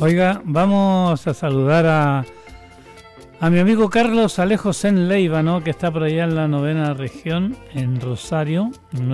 Oiga, vamos a saludar a mi amigo Carlos Alejos en Leiva, ¿no? Que está por allá en la 9ª región, en Rosario,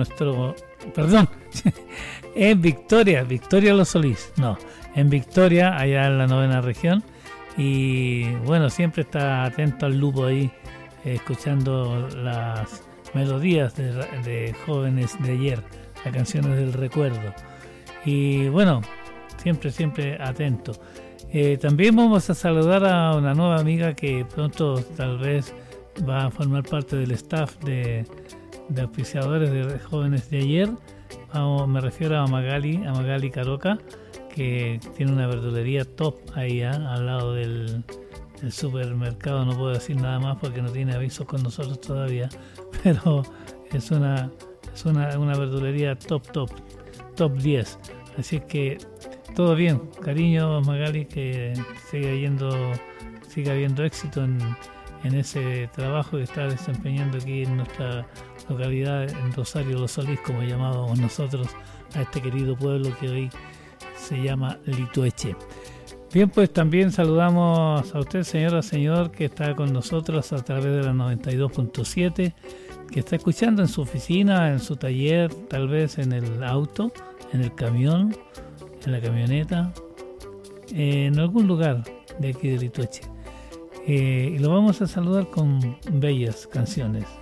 en Victoria Los Solís, en Victoria, allá en la 9ª región, y bueno, siempre está atento al lupo ahí, escuchando las melodías de jóvenes de ayer, las canciones del recuerdo, y bueno, siempre atento. También vamos a saludar a una nueva amiga que pronto tal vez va a formar parte del staff de auspiciadores de jóvenes de ayer. Me refiero a Magali Caroca, que tiene una verdulería top ahí al lado del supermercado. No puedo decir nada más porque no tiene avisos con nosotros todavía, pero es una verdulería top 10. Así que todo bien, cariño Magali, que siga habiendo éxito en ese trabajo que está desempeñando aquí en nuestra localidad, en Rosario Los Solís, como llamábamos nosotros a este querido pueblo que hoy se llama Litueche. Bien, pues también saludamos a usted, señor, que está con nosotros a través de la 92.7, que está escuchando en su oficina, en su taller, tal vez en el auto, en el camión, en la camioneta, en algún lugar de aquí de Litueche. Y lo vamos a saludar con bellas canciones.